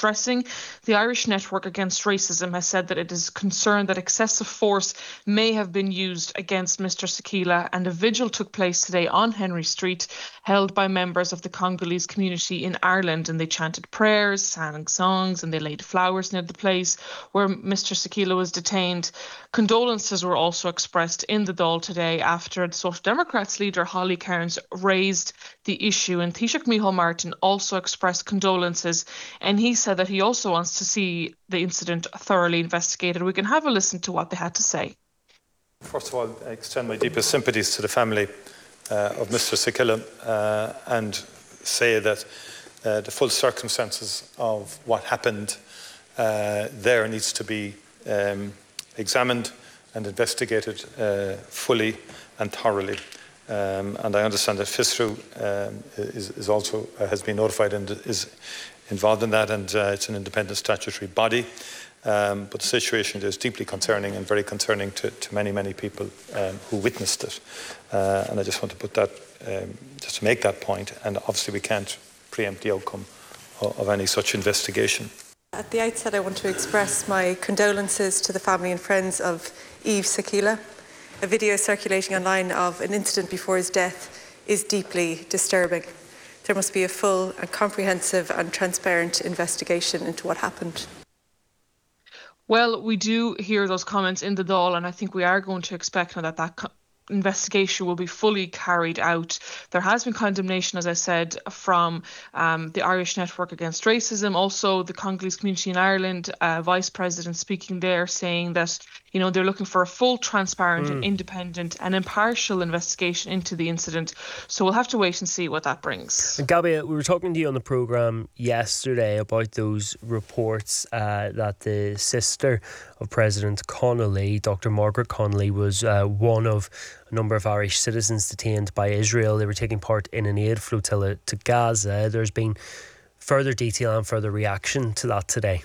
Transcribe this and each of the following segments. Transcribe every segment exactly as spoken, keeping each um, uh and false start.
distressing. The Irish Network Against Racism has said that it is concerned that excessive force may have been used against Mister Sakila, and a vigil took place today on Henry Street, held by members of the Congolese community in Ireland, and they chanted prayers, sang songs, and they laid flowers near the place where Mister Sakila was detained. Condolences were also expressed in the Dáil today after the Social Democrats leader Holly Cairns raised the issue, and Taoiseach Micheál Martin also expressed condolences, and he said that he also wants to see the incident thoroughly investigated. We can have a listen to what they had to say. First of all, I extend my deepest sympathies to the family uh, of Mister Sakila uh, and say that uh, the full circumstances of what happened uh, there needs to be um, examined and investigated uh, fully and thoroughly. Um, and I understand that FISRU um, is, is also uh, has been notified and is involved in that, and uh, it's an independent statutory body. Um, but the situation is deeply concerning and very concerning to, to many, many people um, who witnessed it. Uh, and I just want to put that, um, just to make that point, and obviously we can't preempt the outcome of, of any such investigation. At the outset, I want to express my condolences to the family and friends of Yves Sakila. A video circulating online of an incident before his death is deeply disturbing. There must be a full and comprehensive and transparent investigation into what happened. Well, we do hear those comments in the Dáil, and I think we are going to expect now that that co- investigation will be fully carried out. There has been condemnation, as I said, from um, the Irish Network Against Racism, also the Congolese community in Ireland, uh, Vice President speaking there, saying that, you know, they're looking for a full, transparent mm. and independent and impartial investigation into the incident. So we'll have to wait and see what that brings. And Gabby, we were talking to you on the programme yesterday about those reports uh, that the sister of President Connolly, Doctor Margaret Connolly, was uh, one of a number of Irish citizens detained by Israel. They were taking part in an aid flotilla to Gaza. There's been further detail and further reaction to that today.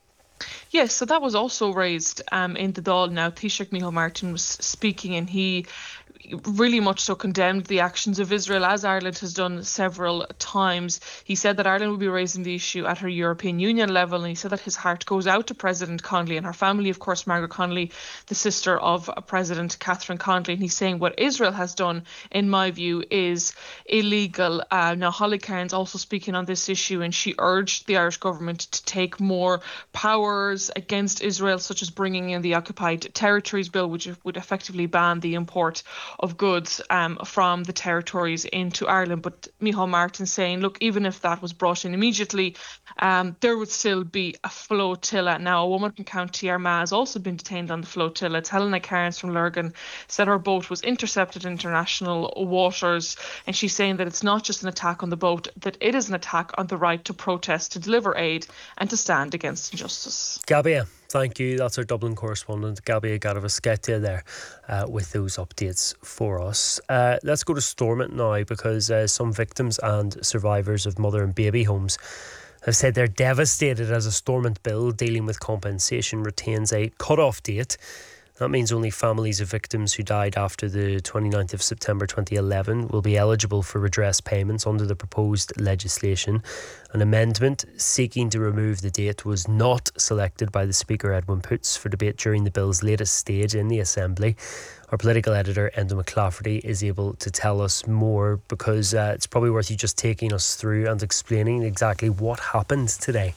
Yes, so that was also raised um, in the Dáil now. Taoiseach Micheál Martin was speaking, and he really much so condemned the actions of Israel, as Ireland has done several times. He said that Ireland will be raising the issue at her European Union level, and he said that his heart goes out to President Connolly and her family, of course, Margaret Connolly, the sister of President Catherine Connolly. And he's saying what Israel has done, in my view, is illegal. Uh, now, Holly Cairns also speaking on this issue, and she urged the Irish government to take more powers against Israel, such as bringing in the Occupied Territories Bill, which would effectively ban the import of goods um, from the territories into Ireland. But Micheál Martin saying, look, even if that was brought in immediately, um, there would still be a flotilla. Now, a woman from County Armagh has also been detained on the flotilla. It's Helena Cairns from Lurgan, said her boat was intercepted in international waters, and she's saying that it's not just an attack on the boat, that it is an attack on the right to protest, to deliver aid, and to stand against injustice. Gabia, thank you. That's our Dublin correspondent, Gabia Garavasketia, there uh, with those updates for us. Uh, let's go to Stormont now, because uh, some victims and survivors of mother and baby homes have said they're devastated as a Stormont bill dealing with compensation retains a cut-off date. That means only families of victims who died after the twenty-ninth of September twenty eleven will be eligible for redress payments under the proposed legislation. An amendment seeking to remove the date was not selected by the Speaker, Edwin Poots, for debate during the bill's latest stage in the Assembly. Our political editor, Enda McClafferty, is able to tell us more, because uh, it's probably worth you just taking us through and explaining exactly what happened today.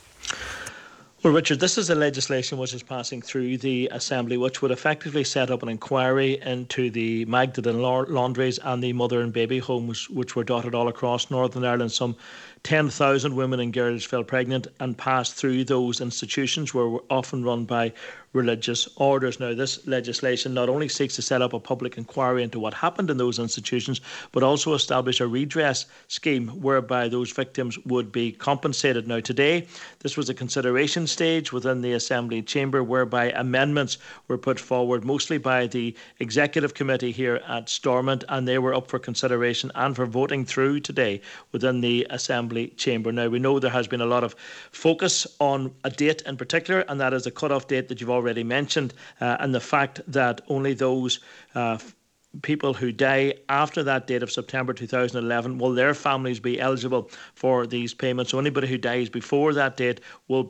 Well, Richard, this is a legislation which is passing through the Assembly, which would effectively set up an inquiry into the Magdalen laundries and the mother and baby homes, which were dotted all across Northern Ireland. Some ten thousand women and girls fell pregnant and passed through those institutions, were often run by religious orders. Now, this legislation not only seeks to set up a public inquiry into what happened in those institutions, but also establish a redress scheme whereby those victims would be compensated. Now, today, this was a consideration stage within the Assembly chamber, whereby amendments were put forward mostly by the Executive Committee here at Stormont, and they were up for consideration and for voting through today within the Assembly chamber. Now, we know there has been a lot of focus on a date in particular, and that is the cut-off date that you've already mentioned, uh, and the fact that only those uh, people who die after that date of September two thousand eleven, will their families be eligible for these payments? So anybody who dies before that date will